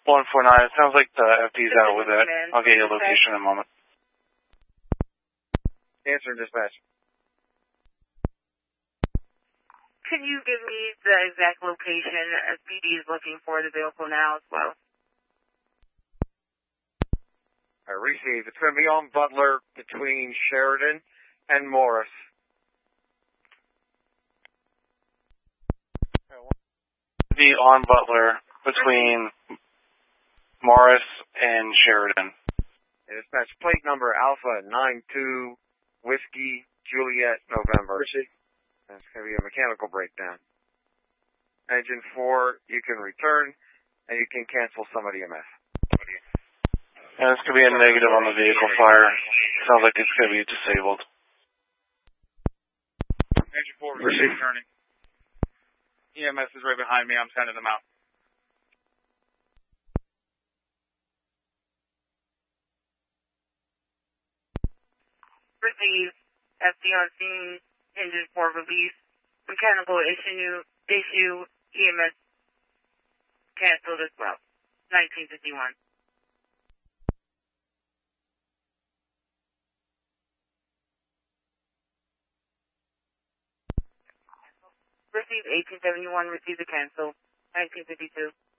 149. It sounds like the FD's out with it. I'll get your location in a moment. Answer dispatch. Can you give me the exact location as PD is looking for the vehicle now as well? I received. It's going to be on Butler between Sheridan and Morris. Be on Butler between Morris and Sheridan. Dispatch plate number Alpha 92 Whiskey Juliet November. That's going to be a mechanical breakdown. Engine 4, you can return, and you can cancel some of the EMS. And it's going to be a negative on the vehicle fire. Sounds like it's going to be disabled. Engine 4, returning. EMS is right behind me. I'm sending them out. Receive. FD on scene. Engine 4 release. Mechanical issue. EMS canceled as well. 1951. Receive 1871. Receive the cancel. 1952.